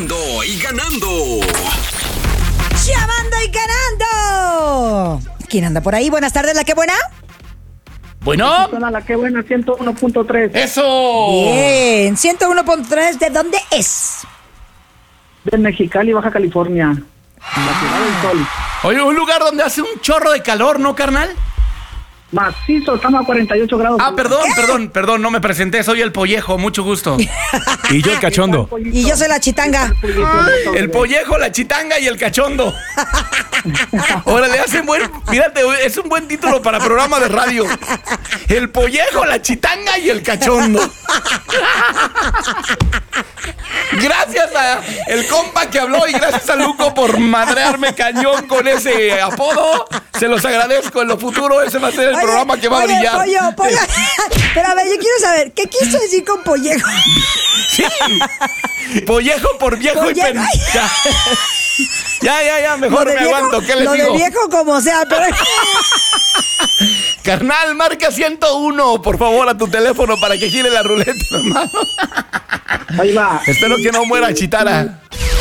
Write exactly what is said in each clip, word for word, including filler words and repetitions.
Llamando y ganando. Llamando y ganando. ¿Quién anda por ahí? Buenas tardes, ¿la que buena? Bueno. La que buena, ciento uno punto tres. ¡Eso! Bien, ciento uno punto tres, ¿de dónde es? De Mexicali, Baja California. La ciudad del sol. Oye, un lugar donde hace un chorro de calor, ¿no, carnal? Macizo, estamos a cuarenta y ocho grados. Ah, perdón, ¿Qué? perdón, perdón, no me presenté, soy el Pollejo, mucho gusto. Y yo el Cachondo. Y yo soy la Chitanga. El Pollejo, la Chitanga y el Cachondo. Órale, hacen buen, fíjate, es un buen título para programa de radio. El Pollejo, la Chitanga y el Cachondo. Gracias a el compa que habló y gracias a Luco por madrearme cañón con ese apodo. Se los agradezco, en lo futuro ese va a ser el oye, programa que va oye, a brillar. Pollo, pollo. Pero a ver, yo quiero saber, ¿qué quiso decir con Pollejo? Sí, Pollejo por viejo Pollejo. y pen... Ya, ya, ya, ya mejor me viejo, aguanto, ¿qué les lo digo? Lo de viejo como sea, pero... Carnal, marca ciento uno, por favor, a tu teléfono para que gire la ruleta, hermano. Ahí va. Espero que no muera Chitara.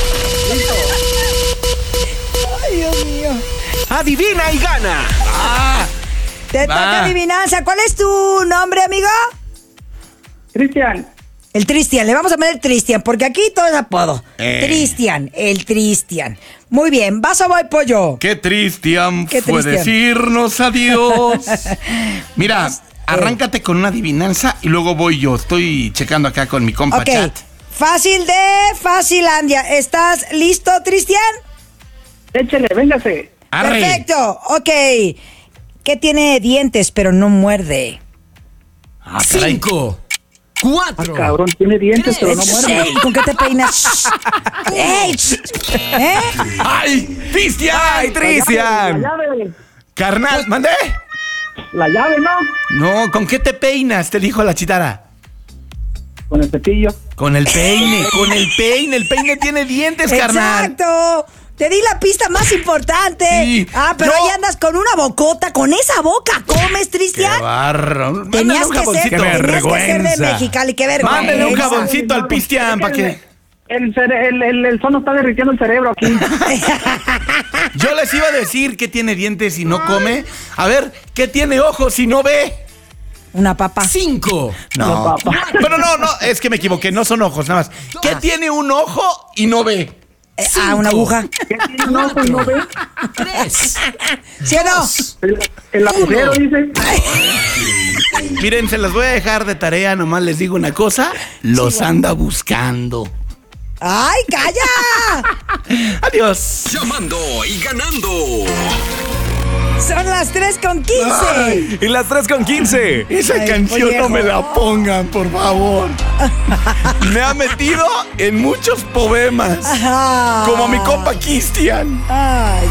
Ay, Dios mío. Adivina y gana. Ah, Te va. toca adivinanza. ¿Cuál es tu nombre, amigo? Cristian. El Tristian. Le vamos a poner Tristian, porque aquí todo es apodo. Eh. Tristian, el Tristian. Muy bien. ¿Vas o voy, pollo? Qué Tristian Qué fue Tristian. decirnos adiós. Mira, arráncate con una adivinanza y luego voy yo. Estoy checando acá con mi compa Ok. chat. Fácil de Facilandia. ¿Estás listo, Tristian? Échele, véngase. Arre. Perfecto. Ok. ¿Qué tiene dientes pero no muerde? Ah, caray. Cinco. Ah, Cuatro. cabrón, tiene dientes, pero no muerde. Ey, ¿con qué te peinas? ¡Ey! ¿Eh? ¡Ay, Cristian! ¡Ay, La Cristian! llave. Carnal, ¿mandé? La llave, ¿no? No, ¿con qué te peinas? Te dijo la Chitara. Con el cepillo. Con el peine, con el peine. El peine tiene dientes, carnal. Exacto. Te di la pista más importante. Sí. Ah, pero No. ahí andas con una bocota. Con esa boca comes, ¡Qué Tristian. barro! Tenías Mándale un que ser, jaboncito. Qué tenías que ser de vergüenza. Mexicali. Qué vergüenza. Mándale un jaboncito al Pistian para que... El, cere- el, el, el sol nos está derritiendo el cerebro aquí. Yo les iba a decir que tiene dientes y no come. A ver, ¿qué tiene ojos y no ve? Una papa. Cinco. No. papá. Pero no, no, es que me equivoqué, no son ojos, nada más. ¿Qué tiene un ojo y no ve? Eh, ah, una aguja. ¿Qué tiene un ojo y no ve? Tres. ¿Sí o no? El, el agujero, dice. Miren, se las voy a dejar de tarea, nomás les digo una cosa. Los anda buscando. ¡Ay, calla! Adiós. Llamando y ganando. Son las tres con quince. Y las tres con quince. Esa Ay, canción Pollejo. no me la pongan, por favor. Me ha metido en muchos poemas. Ajá. Como mi compa Cristian. Ay,